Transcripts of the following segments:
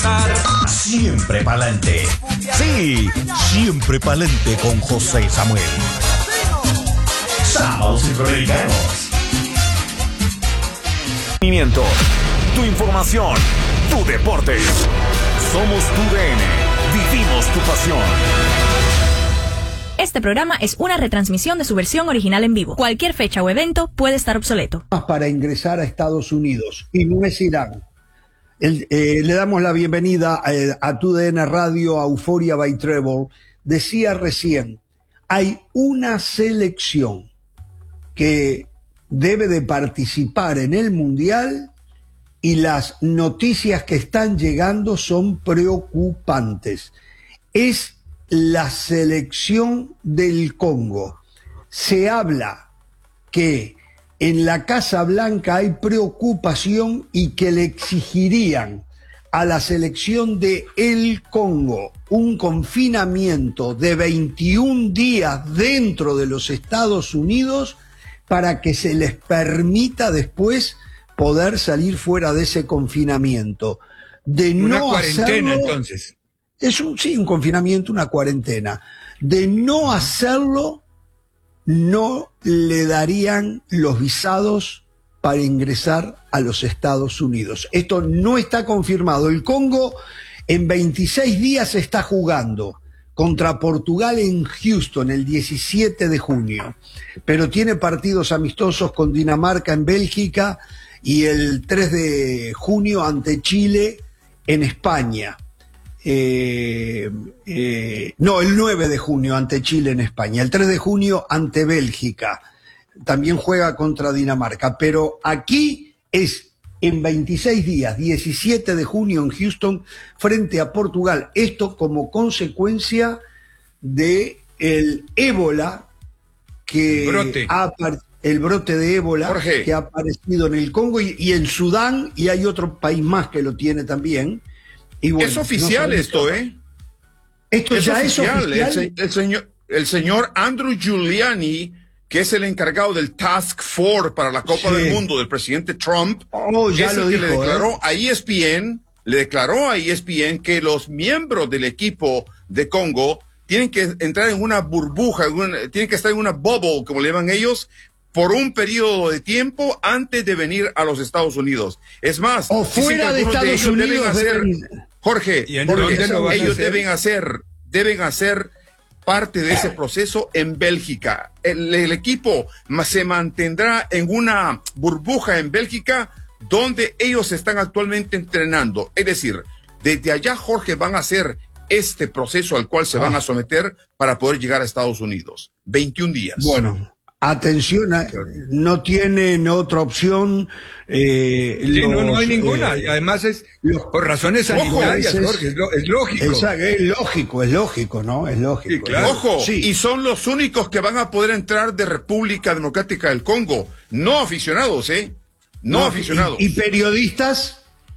gozar. Siempre pa'lante. Sí, siempre pa'lante con José Samuel. Sábados Centroamericanos. Tu información, tu deporte. Somos tu DN. Vivimos tu pasión. Este programa es una retransmisión de su versión original en vivo. Cualquier fecha o evento puede estar obsoleto. Para ingresar a Estados Unidos, y no es Irán. Le damos la bienvenida a TUDN Radio, a Euphoria by Trevor. Decía recién, hay una selección que debe de participar en el Mundial y las noticias que están llegando son preocupantes. Es la selección del Congo. Se habla que en la Casa Blanca hay preocupación y que le exigirían a la selección de el Congo un confinamiento de 21 días dentro de los Estados Unidos para que se les permita después poder salir fuera de ese confinamiento. De una no cuarentena, hacerlo, entonces. Es un confinamiento, una cuarentena. De no hacerlo, no le darían los visados para ingresar a los Estados Unidos. Esto no está confirmado. El Congo en 26 días está jugando contra Portugal en Houston el 17 de junio, pero tiene partidos amistosos con Dinamarca en Bélgica y el 3 de junio ante Chile en España. No, el 9 de junio ante Chile en España, el 3 de junio ante Bélgica, también juega contra Dinamarca, pero aquí es en 26 días, 17 de junio en Houston frente a Portugal, esto como consecuencia de el ébola que el brote de ébola, Jorge, que ha aparecido en el Congo y en Sudán, y hay otro país más que lo tiene también. Y bueno, es oficial no esto, ¿eh? Esto ya oficial. Es oficial. El señor Andrew Giuliani, que es el encargado del Task Force para la Copa del Mundo del presidente Trump, ya lo dijo, le declaró a ESPN que los miembros del equipo de Congo tienen que entrar en una burbuja, tienen que estar en una bubble, como le llaman ellos, por un periodo de tiempo antes de venir a los Estados Unidos. Es más, o fuera de Estados Unidos Jorge, ellos deben hacer parte de ese proceso en Bélgica. El equipo se mantendrá en una burbuja en Bélgica donde ellos están actualmente entrenando. Es decir, desde allá, Jorge, van a hacer este proceso al cual se van a someter para poder llegar a Estados Unidos. 21 días. Bueno. Atención, no tienen otra opción. No hay ninguna. Y además es por razones sanitarias, Jorge, es lógico. Es lógico, ¿no? Es lógico. Sí, claro. Ojo, sí. Y son los únicos que van a poder entrar de República Democrática del Congo. No aficionados, ¿eh? No aficionados. ¿Y periodistas?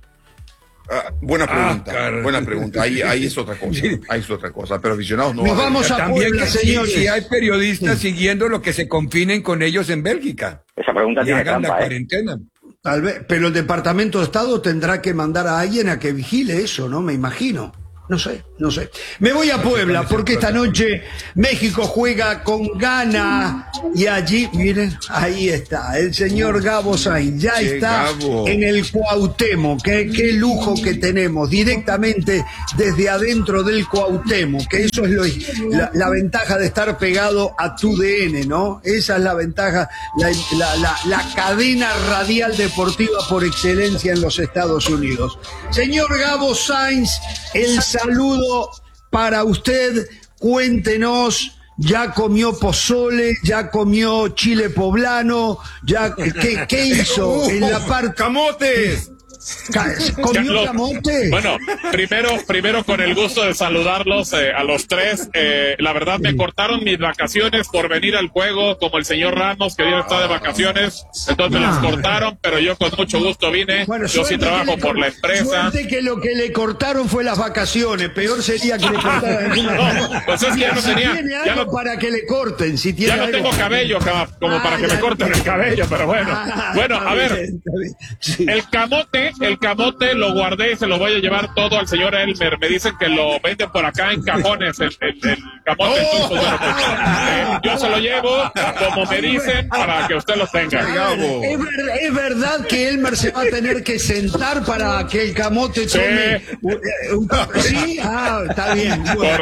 Buena pregunta. Ahí es otra cosa. Ahí es otra cosa. Pero aficionados no. Nos vamos a Puebla, señores. Si hay periodistas siguiendo lo que se confinen con ellos en Bélgica. Esa pregunta tiene trampa, la cuarentena. Tal vez, pero el Departamento de Estado tendrá que mandar a alguien a que vigile eso, ¿no? Me imagino. No sé. Me voy a Puebla porque esta noche México juega con Ghana y allí, miren, ahí está, el señor Gabo Sainz, ya está en el Cuauhtémoc, qué lujo que tenemos, directamente desde adentro del Cuauhtémoc, que eso es la ventaja de estar pegado a TUDN, ¿no? Esa es la ventaja, la cadena radial deportiva por excelencia en los Estados Unidos. Señor Gabo Sainz, el saludo para usted, cuéntenos, ya comió pozole, ya comió chile poblano, ¿qué hizo en la parte? ¡Camotes! ¿Comió camote? Bueno, primero con el gusto de saludarlos a los tres. La verdad me cortaron mis vacaciones por venir al juego, como el señor Ramos, que hoy está de vacaciones. Entonces las cortaron, pero yo con mucho gusto vine. Bueno, yo sí trabajo por la empresa. Suerte que lo que le cortaron fue las vacaciones. Peor sería que le cortaran pues es que ya no tenía. Ya no para que le corten. Si tiene ya no tengo cabello como para que me corten el cabello, pero bueno. Bueno, a ver. El camote el camote lo guardé y se lo voy a llevar todo al señor Elmer. Me dicen que lo venden por acá en cajones, el camote. Entonces, bueno, pues, yo se lo llevo, como me dicen, para que usted lo tenga. ¿Es verdad que Elmer se va a tener que sentar para que el camote tome ¿sí? Ah, está bien. Bueno.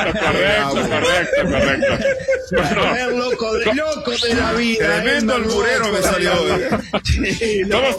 Correcto. Bueno, loco de la vida. Tremendo alburero me salió. Sí,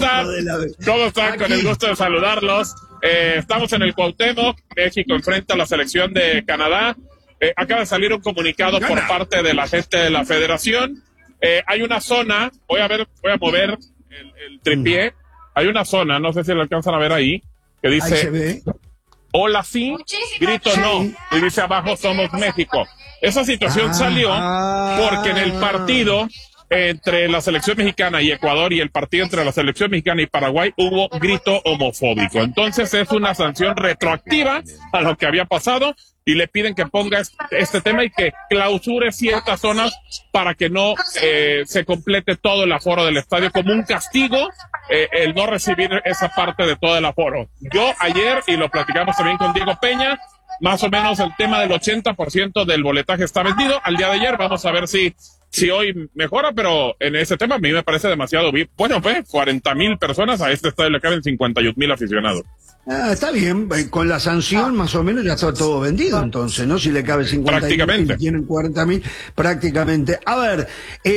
¿Cómo están? Aquí. Con el gusto de saludarlos. Estamos en el Cuauhtémoc. México enfrenta a la selección de Canadá. Acaba de salir un comunicado por parte de la gente de la federación. Hay una zona, voy a mover el tripié. Hay una zona, no sé si lo alcanzan a ver ahí, que dice: ahí se ve. Hola sí, grito no, y dice abajo somos México. Esa situación salió porque en el partido entre la selección mexicana y Ecuador y el partido entre la selección mexicana y Paraguay hubo grito homofóbico. Entonces es una sanción retroactiva a lo que había pasado y le piden que ponga este tema y que clausure ciertas zonas para que no se complete todo el aforo del estadio como un castigo, el no recibir esa parte de todo el aforo. Yo ayer, y lo platicamos también con Diego Peña, más o menos el tema del 80% del boletaje está vendido al día de ayer. Vamos a ver si hoy mejora, pero en ese tema a mí me parece demasiado bien. Bueno, pues 40,000 personas, a este estadio le caben 51,000 aficionados. Está bien, con la sanción más o menos ya está todo vendido, entonces, ¿no? Si le cabe 50,000 y tienen 40,000, prácticamente. A ver,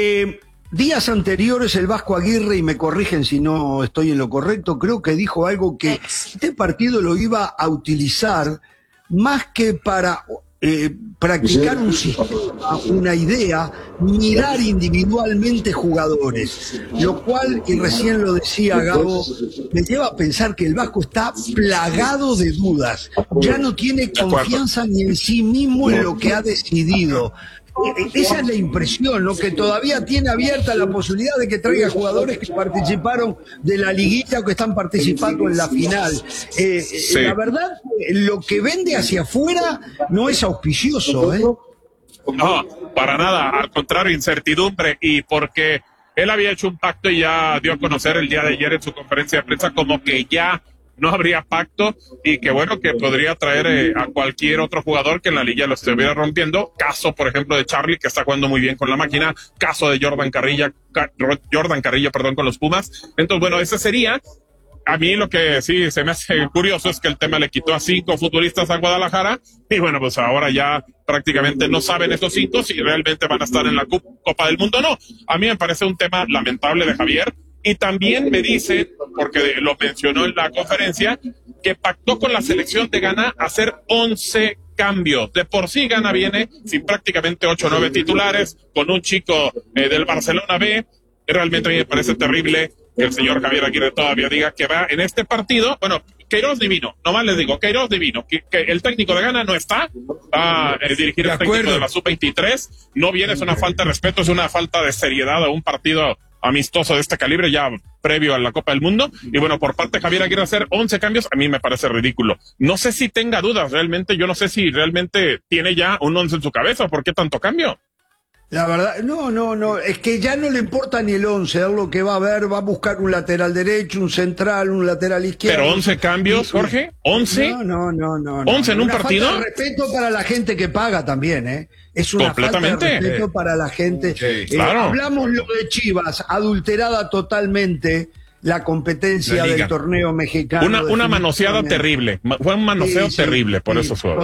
días anteriores el Vasco Aguirre, y me corrigen si no estoy en lo correcto, creo que dijo algo que este partido lo iba a utilizar más que para practicar un sistema, una idea, mirar individualmente jugadores, lo cual, y recién lo decía Gabo, me lleva a pensar que el Vasco está plagado de dudas, ya no tiene confianza ni en sí mismo en lo que ha decidido. Esa es la impresión, ¿no? Que todavía tiene abierta la posibilidad de que traiga jugadores que participaron de la liguilla o que están participando en la final. Sí. La verdad, lo que vende hacia afuera no es auspicioso, ¿eh? No, para nada, al contrario, incertidumbre, y porque él había hecho un pacto y ya dio a conocer el día de ayer en su conferencia de prensa como que ya no habría pacto y que bueno, que podría traer a cualquier otro jugador que en la liga lo estuviera rompiendo. Caso, por ejemplo, de Charlie, que está jugando muy bien con la máquina. Caso de Jordan Carrillo, con los Pumas. Entonces, bueno, ese sería. A mí lo que sí se me hace curioso es que el tema le quitó a 5 futbolistas a Guadalajara y bueno, pues ahora ya prácticamente no saben estos 5 si realmente van a estar en la Copa del Mundo o no. A mí me parece un tema lamentable de Javier. Y también me dice, porque lo mencionó en la conferencia, que pactó con la selección de Ghana hacer 11 cambios. De por sí Ghana viene sin prácticamente 8 o 9 titulares, con un chico del Barcelona B. Realmente a mí me parece terrible que el señor Javier Aguirre todavía diga que va en este partido. Bueno, Queiroz divino, nomás les digo, Queiroz divino, que el técnico de Ghana no está, va a dirigir el técnico de la Sub-23, no viene, es una falta de respeto, es una falta de seriedad a un partido amistoso de este calibre ya previo a la Copa del Mundo. Y bueno, por parte de Javier Aguirre hacer 11 cambios a mí me parece ridículo. No sé si tenga dudas realmente, yo no sé si realmente tiene ya un 11 en su cabeza o por qué tanto cambio. La verdad, no, es que ya no le importa ni el 11, es lo que va a ver, va a buscar un lateral derecho, un central, un lateral izquierdo. ¿Pero 11 cambios, Jorge? ¿11? No. ¿11 en un partido? Falta de respeto para la gente que paga también, ¿eh? Es una falta de respeto para la gente. Claro. Hablamos lo de Chivas, adulterada totalmente la competencia del torneo mexicano. Una manoseada terrible, fue un manoseo terrible, por eso fue.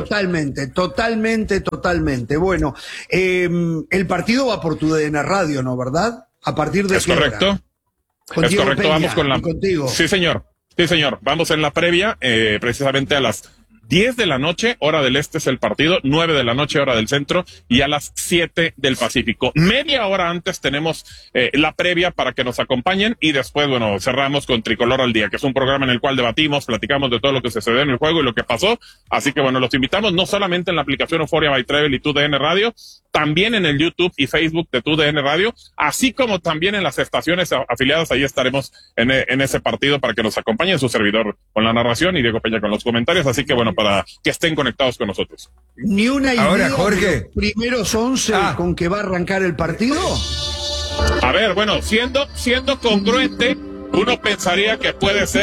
Totalmente. Bueno, el partido va por TUDN Radio, ¿no? ¿Verdad? A partir de... Es correcto. Es correcto, Peña, vamos con la... Contigo. Sí, señor. Vamos en la previa, precisamente a las 10 de la noche, hora del este es el partido, 9 de la noche, hora del centro, y a las 7 del Pacífico. Media hora antes tenemos la previa para que nos acompañen y después, bueno, cerramos con Tricolor al Día, que es un programa en el cual debatimos, platicamos de todo lo que sucedió en el juego y lo que pasó. Así que, bueno, los invitamos no solamente en la aplicación Euphoria by Travel y TUDN Radio, también en el YouTube y Facebook de TUDN Radio, así como también en las estaciones afiliadas. Ahí estaremos en ese partido para que nos acompañen, su servidor con la narración y Diego Peña con los comentarios. Así que, bueno, para que estén conectados con nosotros. Ni una idea. Ahora, Jorge, de los primeros 11 con que va a arrancar el partido. A ver, bueno, siendo congruente, uno pensaría que puede ser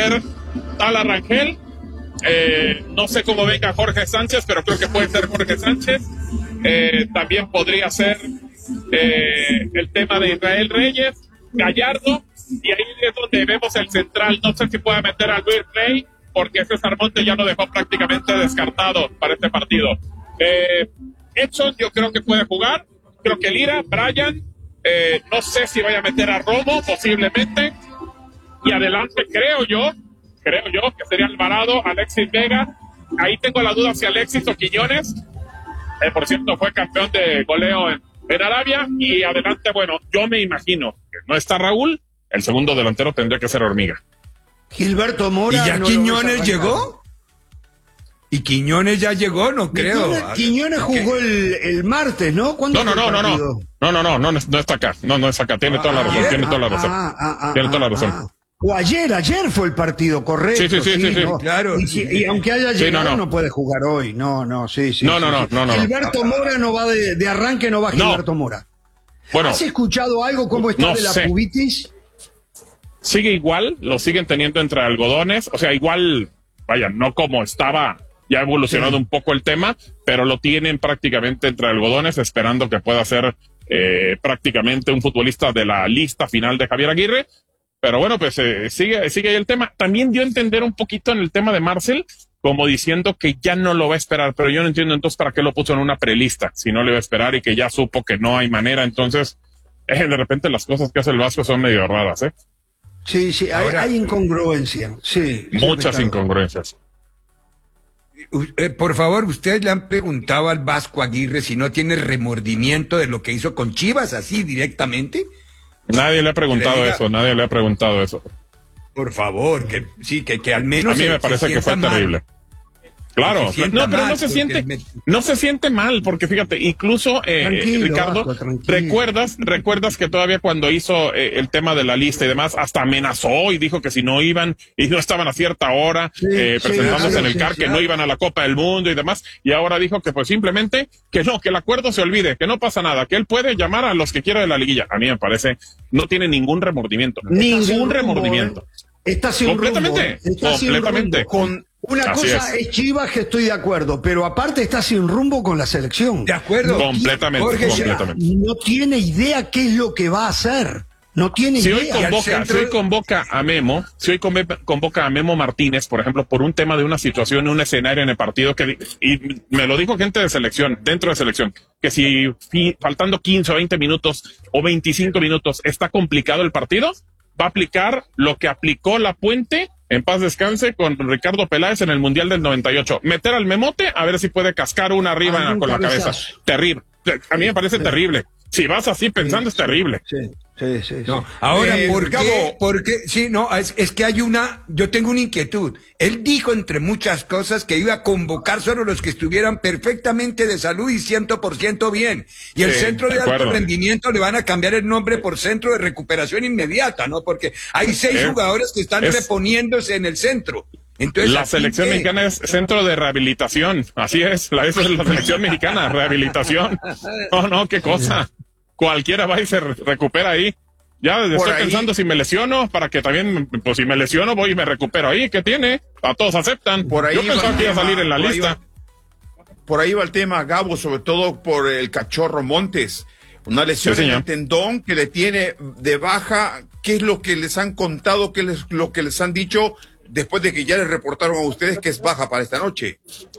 Tala Rangel, no sé cómo venga Jorge Sánchez, pero creo que puede ser Jorge Sánchez. También podría ser el tema de Israel Reyes, Gallardo, y ahí es donde vemos el central. No sé si puede meter a Luis Rey, porque César Montes ya lo dejó prácticamente descartado para este partido. Edson yo creo que puede jugar, creo que Lira, Brian, no sé si vaya a meter a Romo, posiblemente, y adelante creo yo que sería Alvarado, Alexis Vega. Ahí tengo la duda si Alexis o Quiñones, por cierto fue campeón de goleo en Arabia, y adelante, bueno, yo me imagino que no está Raúl, el segundo delantero tendría que ser Hormiga. Gilberto Mora. ¿Y ya no Quiñones llegó? ¿Y Quiñones ya llegó? No creo. Quiñones jugó el martes, ¿no? ¿Cuándo No está acá. No está acá. Tiene toda la razón. Tiene toda la razón. O ayer fue el partido, correcto. Sí, ¿no? claro. Y aunque haya llegado, no puede jugar hoy. No. Gilberto Mora no va de arranque, no va Gilberto Mora. Bueno, ¿has escuchado algo cómo está de la pubitis? Sigue igual, lo siguen teniendo entre algodones, o sea, igual, vaya, no como estaba, ya ha evolucionado un poco el tema, pero lo tienen prácticamente entre algodones, esperando que pueda ser prácticamente un futbolista de la lista final de Javier Aguirre. Pero bueno, pues sigue ahí el tema. También dio a entender un poquito en el tema de Marcel, como diciendo que ya no lo va a esperar, pero yo no entiendo entonces para qué lo puso en una prelista, si no le va a esperar y que ya supo que no hay manera. Entonces, de repente las cosas que hace el Vasco son medio raras, ¿eh? Sí, hay incongruencia, sí. Muchas incongruencias. Por favor, ustedes le han preguntado al Vasco Aguirre si no tiene remordimiento de lo que hizo con Chivas, así directamente. Nadie le ha preguntado eso. Por favor, que al menos. A mí me parece que fue terrible. Claro, no, pero no se siente mal, porque fíjate, incluso Ricardo, Vasco, recuerdas que todavía cuando hizo el tema de la lista y demás, hasta amenazó y dijo que si no iban y no estaban a cierta hora presentándose en el CAR, que no iban a la Copa del Mundo y demás, y ahora dijo que pues simplemente que no, que el acuerdo se olvide, que no pasa nada, que él puede llamar a los que quiera de la liguilla. A mí me parece, no tiene ningún remordimiento. Está sin completamente, rumbo, completamente. Una cosa es Chivas, que estoy de acuerdo, pero aparte está sin rumbo con la selección. De acuerdo. Completamente. No tiene idea qué es lo que va a hacer. No tiene idea. Si hoy convoca a Memo Martínez, por ejemplo, por un tema de una situación, un escenario en el partido, y me lo dijo gente de selección, dentro de selección, que si faltando 15 o 20 minutos o 25 minutos está complicado el partido, va a aplicar lo que aplicó La Puente, en paz descanse, con Ricardo Peláez en el Mundial del 98. Meter al Memote a ver si puede cascar una arriba con la cabeza. Terrible. A mí me parece terrible. Si vas así pensando, es terrible. Sí. No, ahora, ¿por qué? Sí, no, es que yo tengo una inquietud. Él dijo, entre muchas cosas, que iba a convocar solo los que estuvieran perfectamente de salud y 100% bien. Y el centro de alto rendimiento le van a cambiar el nombre por centro de recuperación inmediata, ¿no? Porque hay 6 jugadores que están reponiéndose en el centro. Entonces, la selección mexicana es centro de rehabilitación. Así es, esa es la selección mexicana, rehabilitación. No, qué cosa. Cualquiera va y se recupera ahí. Ya estoy pensando si me lesiono, para que también, pues si me lesiono voy y me recupero ahí. ¿Qué tiene? A todos aceptan. Yo pensaba que iba a salir en la lista. Por ahí va el tema, Gabo, sobre todo por el Cachorro Montes. Una lesión en el tendón que le tiene de baja. ¿Qué es lo que les han contado? ¿Qué es lo que les han dicho después de que ya les reportaron a ustedes que es baja para esta noche?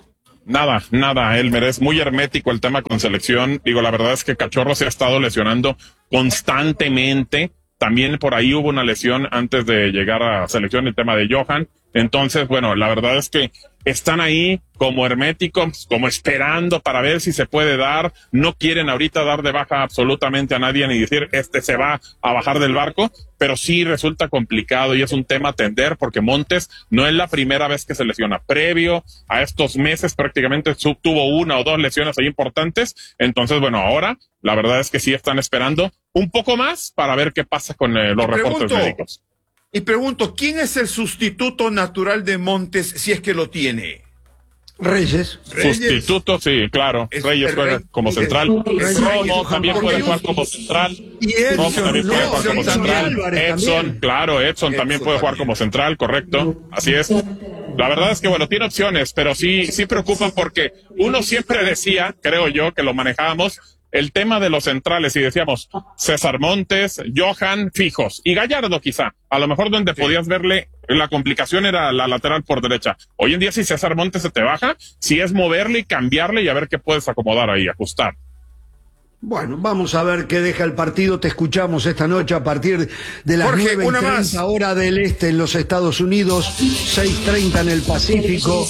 Nada, Elmer, es muy hermético el tema con selección. Digo, la verdad es que Cachorro se ha estado lesionando constantemente. También por ahí hubo una lesión antes de llegar a selección, el tema de Johan. Entonces, bueno, la verdad es que están ahí como herméticos, como esperando para ver si se puede dar. No quieren ahorita dar de baja absolutamente a nadie ni decir se va a bajar del barco, pero sí resulta complicado y es un tema a atender, porque Montes no es la primera vez que se lesiona. Previo a estos meses prácticamente tuvo 1 o 2 lesiones ahí importantes. Entonces, bueno, ahora la verdad es que sí están esperando un poco más para ver qué pasa con los reportes médicos. Y pregunto, ¿quién es el sustituto natural de Montes si es que lo tiene? Reyes. Sustituto, sí, claro. Reyes juega como central. Romo también puede jugar como central. Y Edson también puede jugar como central. Edson, claro, Edson también puede jugar como central, correcto. Así es. La verdad es que, bueno, tiene opciones, pero sí preocupan porque uno siempre decía, creo yo, que lo manejábamos, el tema de los centrales, y decíamos César Montes, Johan, fijos, y Gallardo quizá, a lo mejor donde podías verle la complicación era la lateral por derecha. Hoy en día si César Montes se te baja, si es moverle y cambiarle y a ver qué puedes acomodar ahí, ajustar. Bueno, vamos a ver qué deja el partido. Te escuchamos esta noche a partir de las 9:30 hora del este en los Estados Unidos, 6:30 en el Pacífico,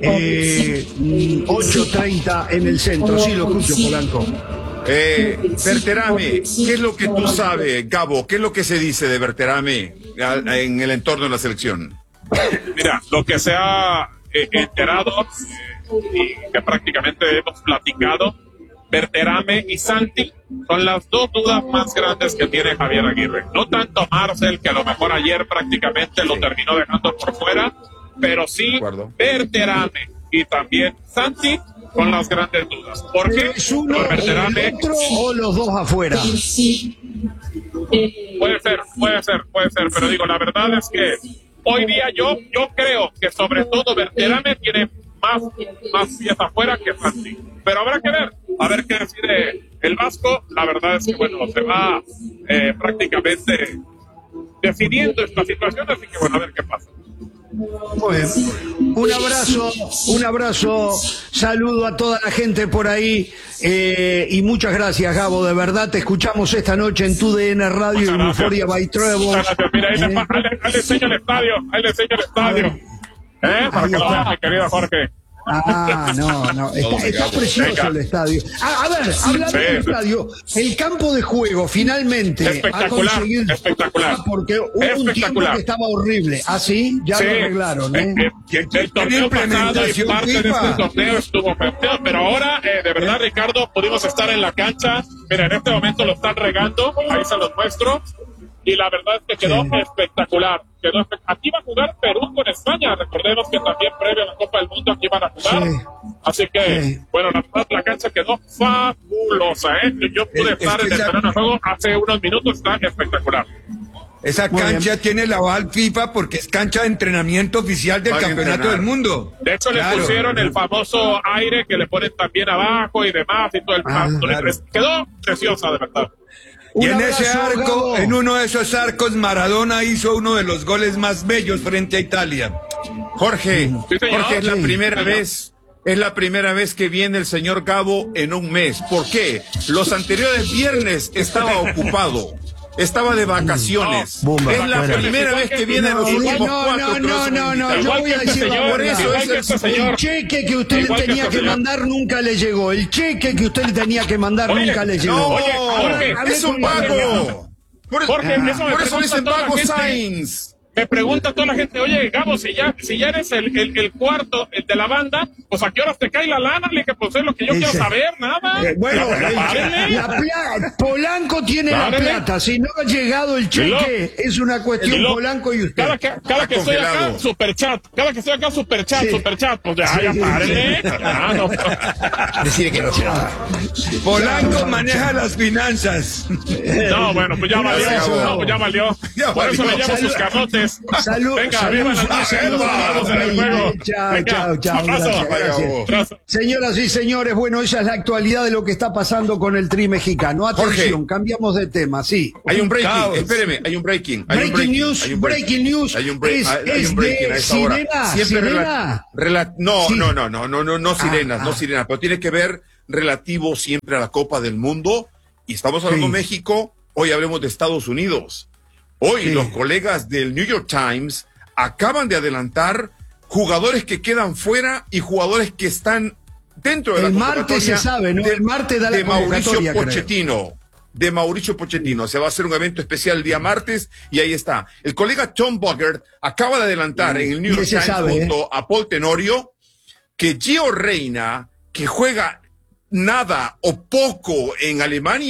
8:30 en el centro. Sí, lo escucho, Polanco. Berterame, ¿qué es lo que tú sabes, Gabo? ¿Qué es lo que se dice de Berterame en el entorno de la selección? Mira, lo que se ha enterado y que prácticamente hemos platicado, Berterame y Santi son las dos dudas más grandes que tiene Javier Aguirre. No tanto Marcel, que a lo mejor ayer prácticamente lo terminó dejando por fuera, pero sí Berterame y también Santi con las grandes dudas. ¿Por qué? ¿Es uno el otro o los dos afuera? Puede ser, pero digo, la verdad es que hoy día yo creo que sobre todo Berterame tiene más pies afuera que Santi. Pero habrá que ver, a ver qué decide el Vasco. La verdad es que, bueno, se va prácticamente definiendo esta situación, así que, bueno, a ver qué pasa. Muy bien. Un abrazo, saludo a toda la gente por ahí y muchas gracias, Gabo, de verdad te escuchamos esta noche en TUDN Radio y Euphoria by Trevor. Mira, ahí le enseño el estadio, para que lo vean, mi querido Jorge. No, está precioso el estadio. A ver, hablando del estadio, el campo de juego finalmente ha conseguido. Espectacular. Porque hubo un tiempo que estaba horrible. ¿Sí? Ya lo arreglaron. El torneo pasado y parte de este torneo estuvo feo, pero ahora, de verdad, Ricardo, pudimos estar en la cancha. Mira, en este momento lo están regando, ahí se los muestro. Y la verdad es que quedó espectacular. Aquí va a jugar Perú con España. Recordemos que también previo a la Copa del Mundo aquí van a jugar. Así que, bueno, la cancha quedó fabulosa, Yo pude estar en el terreno de juego hace unos minutos, está espectacular. Esa cancha tiene la aval FIFA porque es cancha de entrenamiento oficial del Campeonato del Mundo. De hecho, le pusieron el famoso aire que le ponen también abajo y demás y todo el Quedó preciosa, de verdad. Y en ese arco, en uno de esos arcos, Maradona hizo uno de los goles más bellos frente a Italia. Jorge, es la primera vez que viene el señor Gabo en un mes. ¿Por qué? Los anteriores viernes estaba ocupado. Estaba de vacaciones. Es la primera vez que viene en los últimos 4. No, yo voy a decir por eso el cheque que usted le tenía que mandar nunca le llegó. El cheque que usted le tenía que mandar nunca le llegó. Es un pago. Por eso dicen pago Sainz. Me pregunta toda la gente, oye, Gabo, si ya eres el cuarto, el de la banda, pues ¿a qué horas te cae la lana? Le dije, pues es lo que yo quiero saber, nada. Bueno, Polanco tiene la plata, si no ha llegado el cheque, es una cuestión Polanco y usted. Cada que estoy acá, superchat, superchat, pues ya párenle. Decide que no se nada. Polanco maneja las finanzas. No, bueno, pues ya valió. Por eso le llamo sus camotes. Salud. Chao. Señoras y señores, bueno, esa es la actualidad de lo que está pasando con el Tri mexicano. Atención, Jorge, cambiamos de tema, sí. Hay un breaking, espéreme, hay un breaking. Breaking news. Es de Sirena. No, Sirena, pero tiene que ver relativo siempre a la Copa del Mundo. Y estamos hablando de México, hoy hablemos de Estados Unidos. Hoy los colegas del New York Times acaban de adelantar jugadores que quedan fuera y jugadores que están dentro de la convocatoria. El martes se sabe, ¿no? El martes da la convocatoria, de Mauricio Pochettino. Se va a hacer un evento especial el día martes y ahí está. El colega Tom Bogert acaba de adelantar en el New York Times junto a Paul Tenorio que Gio Reyna, que juega nada o poco en Alemania,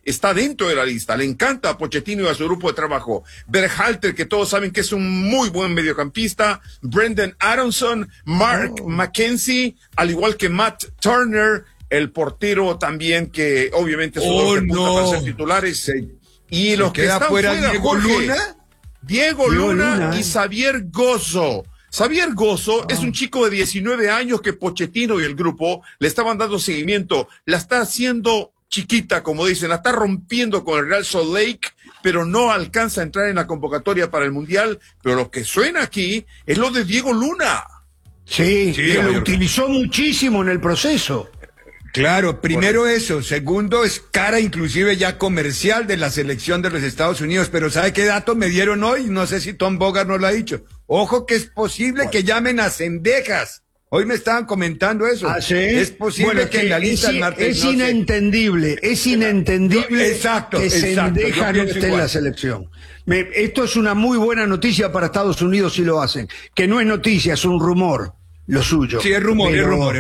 está dentro de la lista. Le encanta a Pochettino y a su grupo de trabajo. Berhalter, que todos saben que es un muy buen mediocampista. Brendan Aronson, Mark McKenzie, al igual que Matt Turner, el portero también, que obviamente es un para ser titulares. Y los que están fuera, Diego Luna y Xavier Gozo. Xavier Gozo es un chico de 19 años que Pochettino y el grupo le estaban dando seguimiento. La está haciendo chiquita, como dicen, la está rompiendo con el Real Salt Lake, pero no alcanza a entrar en la convocatoria para el Mundial. Pero lo que suena aquí es lo de Diego Luna. Sí, que lo utilizó muchísimo en el proceso. Claro, primero eso, segundo es cara inclusive ya comercial de la selección de los Estados Unidos, pero ¿sabe qué dato me dieron hoy? No sé si Tom Bogart nos lo ha dicho. Ojo que es posible que llamen a Cendejas. Hoy me estaban comentando eso. ¿Ah, sí? Es posible que en la lista del martes es inentendible exacto, que Cendejas no esté en la selección. Esto es una muy buena noticia para Estados Unidos si lo hacen, que no es noticia, es un rumor. Lo suyo. Sí, es rumor.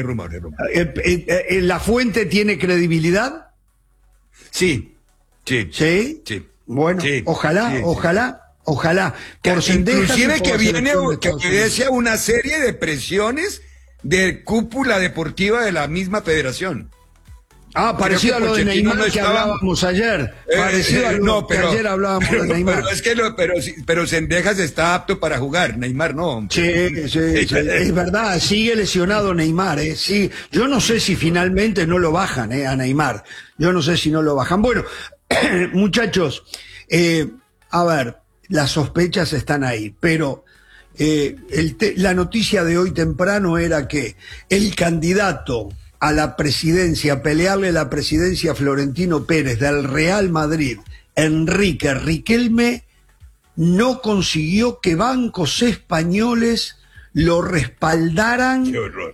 ¿La fuente tiene credibilidad? Sí. Bueno, sí, ojalá. Inclusive que viene, que obedece a una serie de presiones de cúpula deportiva de la misma federación. Parecido a lo de Neymar que hablábamos ayer. Parecido a lo que ayer hablábamos de Neymar. Pero Cendejas está apto para jugar, Neymar no. Sí, es verdad, sigue lesionado Neymar, sí. Yo no sé si finalmente no lo bajan, a Neymar. Yo no sé si no lo bajan. Bueno, muchachos, a ver, las sospechas están ahí, pero la noticia de hoy temprano era que el candidato a la presidencia, pelearle la presidencia a Florentino Pérez del Real Madrid, Enrique Riquelme, no consiguió que bancos españoles lo respaldaran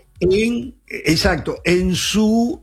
en su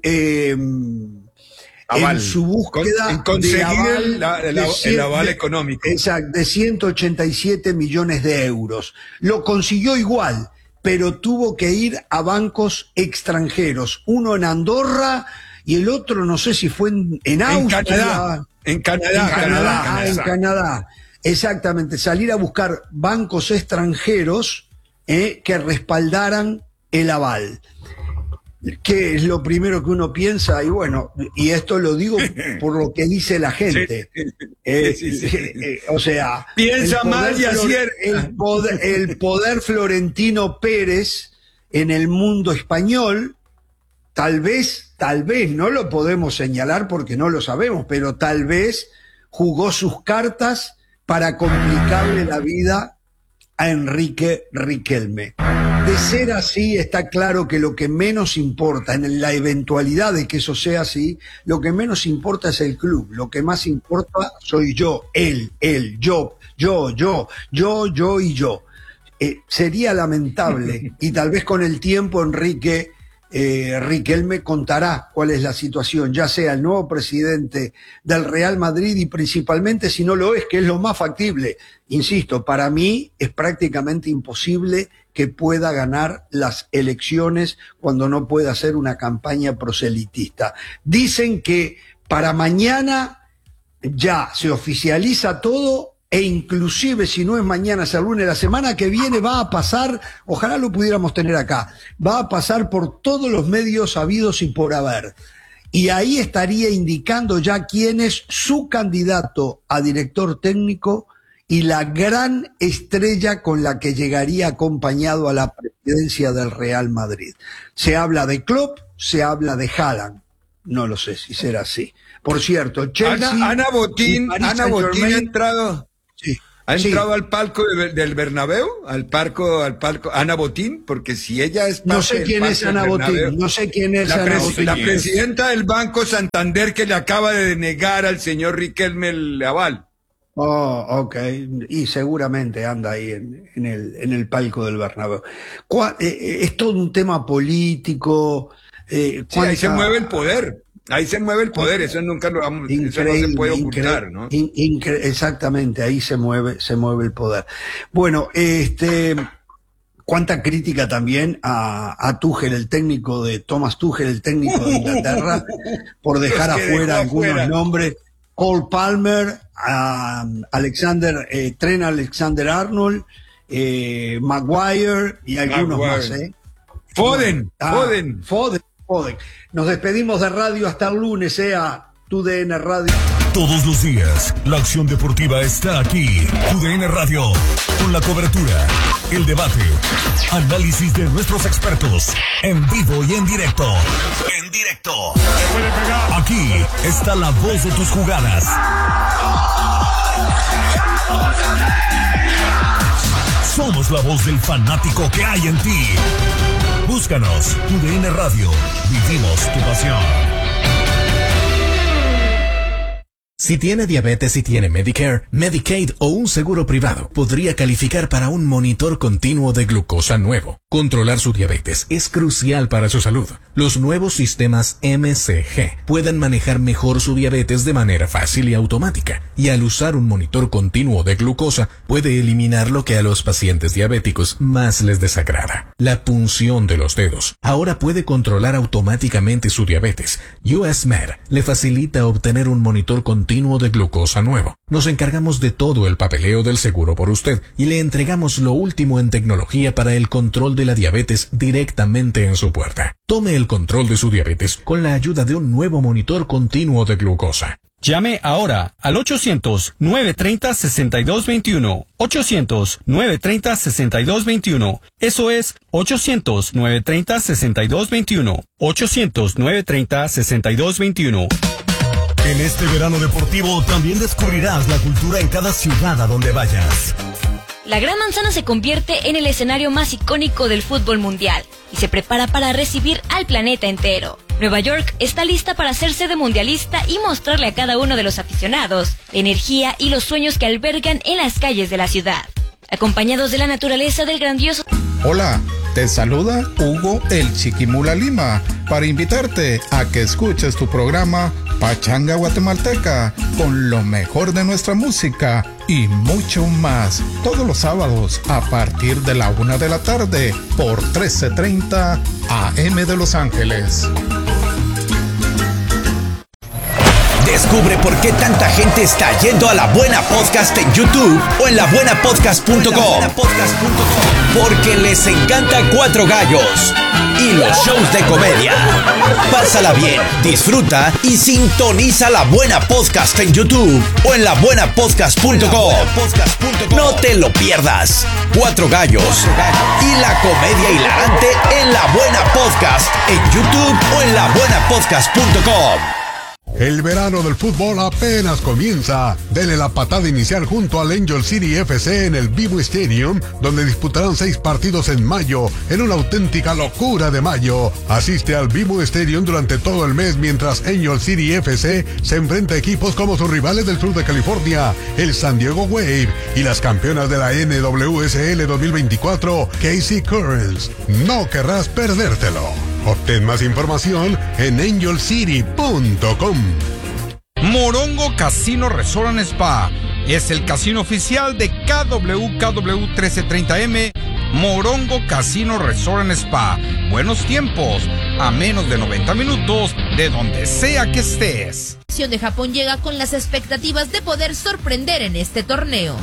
búsqueda en conseguir el aval económico. Exacto, de 187 millones de euros. Lo consiguió igual, pero tuvo que ir a bancos extranjeros, uno en Andorra y el otro no sé si fue en Austria. En Canadá. Exactamente, salir a buscar bancos extranjeros que respaldaran el aval. ¿Qué es lo primero que uno piensa? Y bueno, y esto lo digo por lo que dice la gente. O sea, piensa mal y acierta. El poder Florentino Pérez en el mundo español, tal vez, no lo podemos señalar porque no lo sabemos, pero tal vez jugó sus cartas para complicarle la vida a Enrique Riquelme. De ser así, está claro que lo que menos importa, en la eventualidad de que eso sea así, lo que menos importa es el club, lo que más importa soy yo, él, yo y yo. Sería lamentable, y tal vez con el tiempo Enrique Riquelme contará cuál es la situación, ya sea el nuevo presidente del Real Madrid y principalmente si no lo es, que es lo más factible. Insisto, para mí es prácticamente imposible que pueda ganar las elecciones cuando no pueda hacer una campaña proselitista. Dicen que para mañana ya se oficializa todo e inclusive si no es mañana, es el lunes, la semana que viene va a pasar, ojalá lo pudiéramos tener acá, va a pasar por todos los medios habidos y por haber. Y ahí estaría indicando ya quién es su candidato a director técnico y la gran estrella con la que llegaría acompañado a la presidencia del Real Madrid. Se habla de Klopp, se habla de Haaland. No lo sé si será así. Por cierto, Chelsea... Ana Botín ha entrado... Sí. ¿Ha entrado al palco del Bernabéu? ¿Al palco Ana Botín? Porque si ella es parte no sé quién es Ana Botín, no sé quién es Ana Botín. La presidenta del Banco Santander que le acaba de denegar al señor Riquelme el aval. Oh, ok. Y seguramente anda ahí en el palco del Bernabéu. Es todo un tema político. Sí, ahí se mueve el poder. Ahí se mueve el poder, eso nunca lo vamos, eso no se puede ocultar, ¿no? Exactamente, ahí se mueve el poder. Bueno, cuánta crítica también a Tuchel, el técnico de Thomas Tuchel, el técnico de Inglaterra, por dejar afuera algunos nombres Cole Palmer, Trent Alexander-Arnold, Maguire y algunos más. Foden. Nos despedimos de radio hasta el lunes, a TUDN Radio. Todos los días, la acción deportiva está aquí. TUDN Radio, con la cobertura, el debate, análisis de nuestros expertos, en vivo y en directo. Aquí está la voz de tus jugadas. Somos la voz del fanático que hay en ti. Búscanos, TUDN Radio. Vivimos tu pasión. Si tiene diabetes y tiene Medicare, Medicaid o un seguro privado, podría calificar para un monitor continuo de glucosa nuevo. Controlar su diabetes es crucial para su salud. Los nuevos sistemas MCG pueden manejar mejor su diabetes de manera fácil y automática, y al usar un monitor continuo de glucosa, puede eliminar lo que a los pacientes diabéticos más les desagrada: la punción de los dedos. Ahora puede controlar automáticamente su diabetes. US Med le facilita obtener un monitor continuo de glucosa nuevo. Nos encargamos de todo el papeleo del seguro por usted y le entregamos lo último en tecnología para el control de la diabetes directamente en su puerta. Tome el control de su diabetes con la ayuda de un nuevo monitor continuo de glucosa. Llame ahora al 800-930-6221. 800-930-6221. Eso es 800-930-6221. 800-930-6221. En este verano deportivo también descubrirás la cultura en cada ciudad a donde vayas. La Gran Manzana se convierte en el escenario más icónico del fútbol mundial y se prepara para recibir al planeta entero. Nueva York está lista para ser sede mundialista y mostrarle a cada uno de los aficionados la energía y los sueños que albergan en las calles de la ciudad. Acompañados de la naturaleza del grandioso... Hola, te saluda Hugo el Chiquimula Lima para invitarte a que escuches tu programa Pachanga Guatemalteca con lo mejor de nuestra música y mucho más, todos los sábados a partir de la 1 de la tarde por 1330 AM de Los Ángeles. Descubre por qué tanta gente está yendo a La Buena Podcast en YouTube o en labuenapodcast.com. Porque les encanta Cuatro Gallos y los shows de comedia. Pásala bien, disfruta y sintoniza La Buena Podcast en YouTube o en labuenapodcast.com. No te lo pierdas. Cuatro Gallos y la comedia hilarante en La Buena Podcast en YouTube o en labuenapodcast.com. El verano del fútbol apenas comienza. Dele la patada inicial junto al Angel City FC en el BMO Stadium, donde disputarán 6 partidos en mayo, en una auténtica locura de mayo. Asiste al BMO Stadium durante todo el mes mientras Angel City FC se enfrenta a equipos como sus rivales del sur de California, el San Diego Wave, y las campeonas de la NWSL 2024, KC Currents. No querrás perdértelo. Obtén más información en angelcity.com. Morongo Casino Resort and Spa es el casino oficial de KWKW 1330M. Morongo Casino Resort and Spa. Buenos tiempos, a menos de 90 minutos de donde sea que estés. La selección de Japón llega con las expectativas de poder sorprender en este torneo.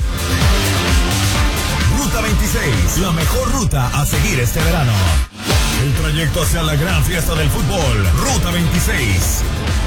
Ruta 26, la mejor ruta a seguir este verano. El trayecto hacia la gran fiesta del fútbol, Ruta 26.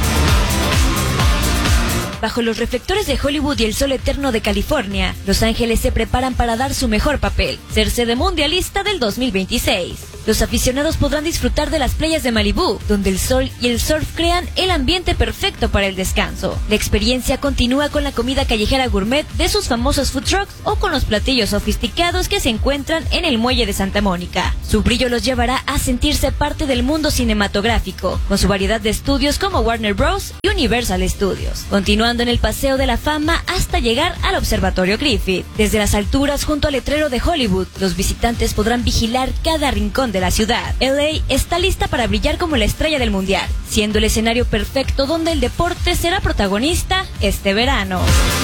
Bajo los reflectores de Hollywood y el sol eterno de California, Los Ángeles se preparan para dar su mejor papel, ser sede mundialista del 2026. Los aficionados podrán disfrutar de las playas de Malibú, donde el sol y el surf crean el ambiente perfecto para el descanso. La experiencia continúa con la comida callejera gourmet de sus famosos food trucks o con los platillos sofisticados que se encuentran en el muelle de Santa Mónica. Su brillo los llevará a sentirse parte del mundo cinematográfico, con su variedad de estudios como Warner Bros. Y Universal Studios, continuando en el Paseo de la Fama hasta llegar al Observatorio Griffith. Desde las alturas junto al letrero de Hollywood, los visitantes podrán vigilar cada rincón de la ciudad. LA está lista para brillar como la estrella del mundial, siendo el escenario perfecto donde el deporte será protagonista este verano.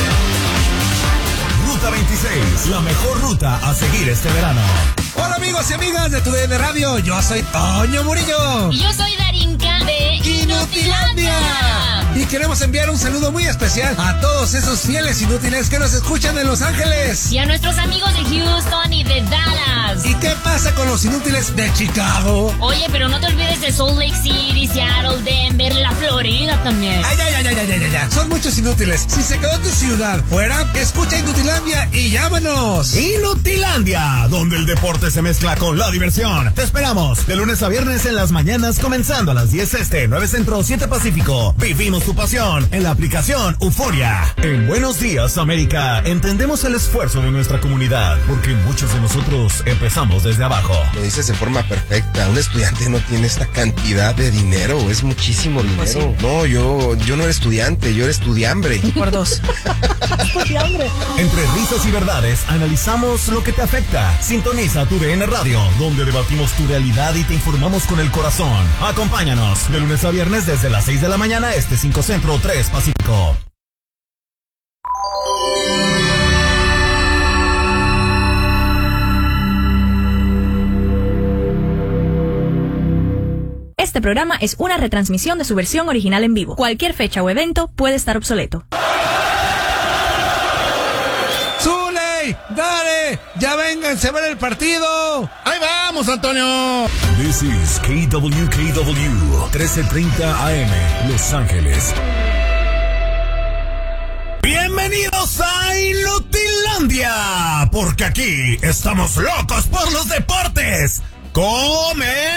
Ruta 26, la mejor ruta a seguir este verano. Hola amigos y amigas de TUDN Radio, yo soy Toño Murillo. Y yo soy Darinka de Y ¡Inutilandia! Y queremos enviar un saludo muy especial a todos esos fieles inútiles que nos escuchan en Los Ángeles. Y a nuestros amigos de Houston y de Dallas. ¿Y qué pasa con los inútiles de Chicago? Oye, pero no te olvides de Salt Lake City, Seattle, Denver, la Florida también. Ay. Son muchos inútiles. Si se quedó tu ciudad fuera, escucha Inutilandia y llámanos. Inutilandia, donde el deporte se mezcla con la diversión. Te esperamos de lunes a viernes en las mañanas, comenzando a las 10 este, 9 centro, 7 pacífico. Vivimos tu pasión en la aplicación Euforia. En Buenos Días, América, entendemos el esfuerzo de nuestra comunidad, porque muchos de nosotros empezamos desde abajo. Lo dices de forma perfecta. Un estudiante no tiene esta cantidad de dinero, es muchísimo dinero. Pues sí. No, yo no era estudiante, yo era estudiambre. Por dos. Entre risas y verdades, analizamos lo que te afecta. Sintoniza tu DN Radio, donde debatimos tu realidad y te informamos con el corazón. Acompáñanos de lunes a viernes desde las 6 de la mañana, este 5 Centro, 3 Pacífico. Este programa es una retransmisión de su versión original en vivo. Cualquier fecha o evento puede estar obsoleto. ¡Zuley! ¡Dale! ¡Ya vénganse a ver el partido! ¡Ahí vamos, Antonio! This is KWKW 1330 AM, Los Ángeles. Bienvenidos a Inutilandia, porque aquí estamos locos por los deportes. ¡Comenzamos!